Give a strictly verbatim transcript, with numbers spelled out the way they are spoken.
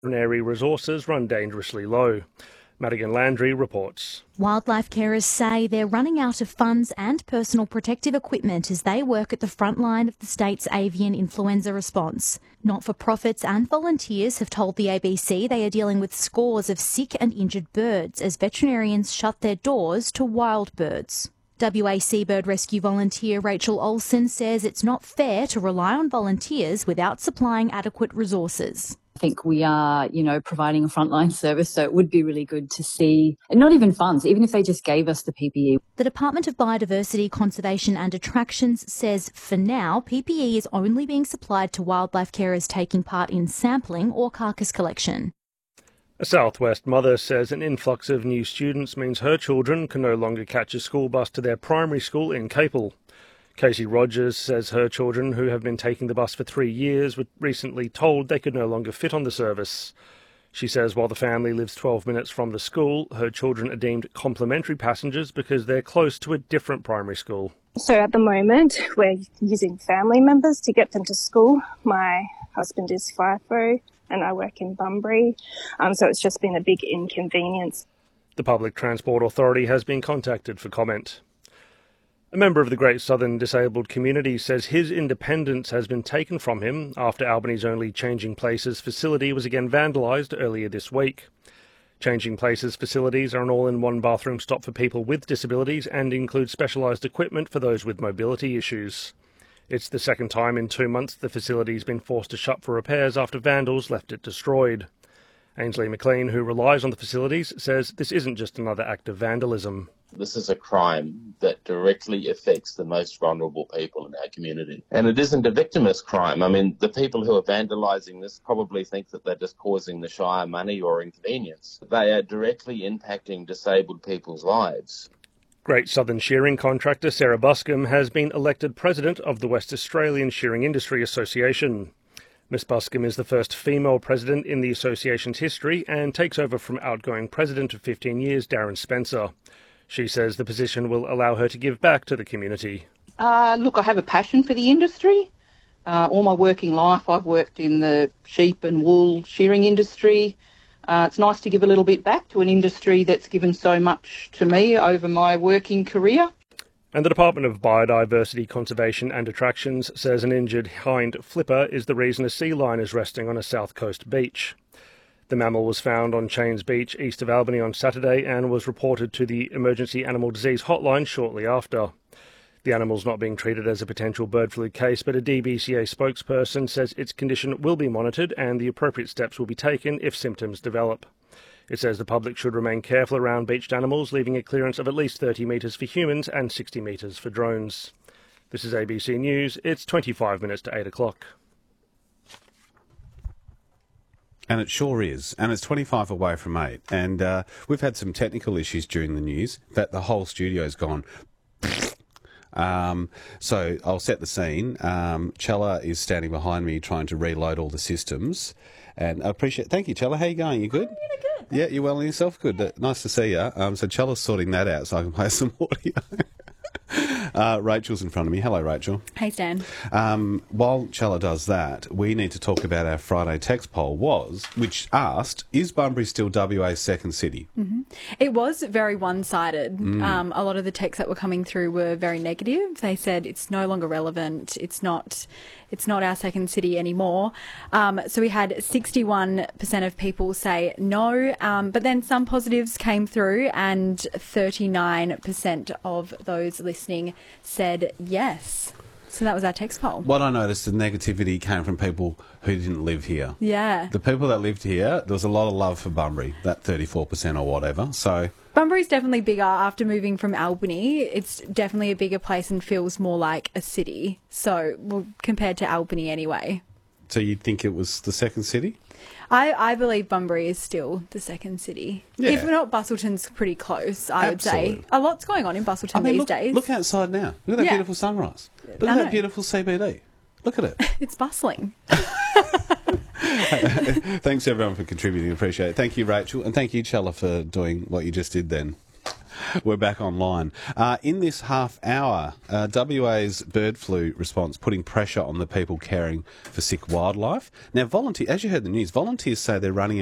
Veterinary resources run dangerously low. Madigan Landry reports. Wildlife carers say they're running out of funds and personal protective equipment as they work at the front line of the state's avian influenza response. Not-for-profits and volunteers have told the A B C they are dealing with scores of sick and injured birds as veterinarians shut their doors to wild birds. W A Seabird Rescue volunteer Rachel Olsen says it's not fair to rely on volunteers without supplying adequate resources. I think we are, you know, providing a frontline service, so it would be really good to see, and not even funds, even if they just gave us the P P E. The Department of Biodiversity, Conservation and Attractions says for now, P P E is only being supplied to wildlife carers taking part in sampling or carcass collection. A Southwest mother says an influx of new students means her children can no longer catch a school bus to their primary school in Capel. Casey Rogers says her children, who have been taking the bus for three years, were recently told they could no longer fit on the service. She says while the family lives twelve minutes from the school, her children are deemed complimentary passengers because they're close to a different primary school. So at the moment, we're using family members to get them to school. My husband is FIFO and I work in Bunbury, um, so it's just been a big inconvenience. The Public Transport Authority has been contacted for comment. A member of the Great Southern Disabled Community says his independence has been taken from him after Albany's only Changing Places facility was again vandalised earlier this week. Changing Places facilities are an all-in-one bathroom stop for people with disabilities and include specialised equipment for those with mobility issues. It's the second time in two months the facility's been forced to shut for repairs after vandals left it destroyed. Ainsley McLean, who relies on the facilities, says this isn't just another act of vandalism. This is a crime that directly affects the most vulnerable people in our community. And it isn't a victimist crime. I mean, the people who are vandalising this probably think that they're just causing the Shire money or inconvenience. They are directly impacting disabled people's lives. Great Southern shearing contractor Sarah Buscombe has been elected president of the West Australian Shearing Industry Association. Miss Buscombe is the first female president in the association's history and takes over from outgoing president of fifteen years, Darren Spencer. She says the position will allow her to give back to the community. Uh, look, I have a passion for the industry. Uh, all my working life I've worked in the sheep and wool shearing industry. Uh, it's nice to give a little bit back to an industry that's given so much to me over my working career. And the Department of Biodiversity, Conservation and Attractions says an injured hind flipper is the reason a sea lion is resting on a south coast beach. The mammal was found on Chains Beach, east of Albany on Saturday and was reported to the Emergency Animal Disease Hotline shortly after. The animal's not being treated as a potential bird flu case, but a D B C A spokesperson says its condition will be monitored and the appropriate steps will be taken if symptoms develop. It says the public should remain careful around beached animals, leaving a clearance of at least thirty metres for humans and sixty metres for drones. This is A B C News. It's twenty-five minutes to eight o'clock. And it sure is. And it's twenty-five away from eight. And uh, we've had some technical issues during the news. In fact, the whole studio's gone. Um, so I'll set the scene. Um, Chella is standing behind me trying to reload all the systems. And I appreciate... Thank you, Chella. How are you going? You good? I'm really good. Yeah, you well in yourself? Good. Uh, nice to see you. Um, so Chella's sorting that out so I can play some audio. Uh, Rachel's in front of me. Hello, Rachel. Hey, Stan. Um, while Chella does that, we need to talk about our Friday text poll, was which asked, is Bunbury still W A's second city? Mm-hmm. It was very one-sided. Mm. Um, a lot of the texts that were coming through were very negative. They said it's no longer relevant. It's not... It's not our second city anymore. Um, so we had sixty-one percent of people say no, um, but then some positives came through and thirty-nine percent of those listening said yes. So that was our text poll. What I noticed, the negativity came from people who didn't live here. Yeah. The people that lived here, there was a lot of love for Bunbury, that thirty-four percent or whatever. So Bunbury's definitely bigger after moving from Albany. It's definitely a bigger place and feels more like a city. So, well, compared to Albany anyway. So you'd think it was the second city? I, I believe Bunbury is still the second city. Yeah. If not, Bustleton's pretty close, I Absolutely. would say. A lot's going on in Bustleton I mean, these look, days. look outside now. Look at that Yeah. beautiful sunrise. Look I at that know. beautiful C B D. Look at it. It's bustling. Thanks everyone for contributing. Appreciate it. Thank you, Rachel, and thank you, Chella, for doing what you just did then. We're back online. Uh, in this half hour, uh, W A's bird flu response putting pressure on the people caring for sick wildlife. Now, volunteer, as you heard the news, volunteers say they're running